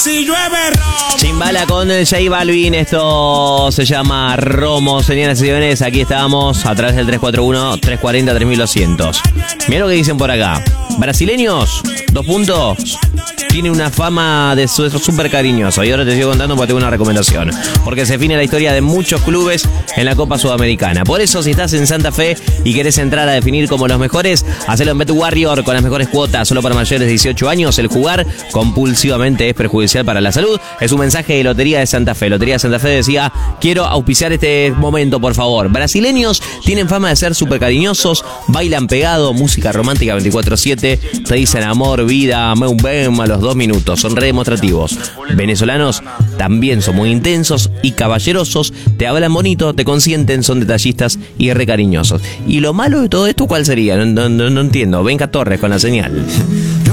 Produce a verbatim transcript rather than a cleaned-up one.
Si llueve romo. Chimbala con J Balvin, esto se llama Romo, señoras y señores, aquí estamos a través del tres cuatro uno, tres cuatro cero, tres mil doscientos. Mirá lo que dicen por acá. Brasileños, dos puntos, tiene una fama de súper cariñoso. Y ahora te sigo contando porque tengo una recomendación. Porque se define la historia de muchos clubes en la Copa Sudamericana. Por eso, si estás en Santa Fe y querés entrar a definir como los mejores, hacelo en Bet Warrior con las mejores cuotas, solo para mayores de dieciocho años. El jugar compulsivamente es perjudicial para la salud. Es un mensaje de Lotería de Santa Fe. Lotería de Santa Fe decía: quiero auspiciar este momento, por favor. Brasileños tienen fama de ser súper cariñosos, bailan pegado, música romántica veinticuatro siete, te dicen amor, vida, meum bem a los dos minutos, son re demostrativos. Venezolanos también son muy intensos y caballerosos, te hablan bonito, te consienten, son detallistas y re cariñosos. ¿Y lo malo de todo esto cuál sería? No, no, no entiendo. Benja Torres con la señal.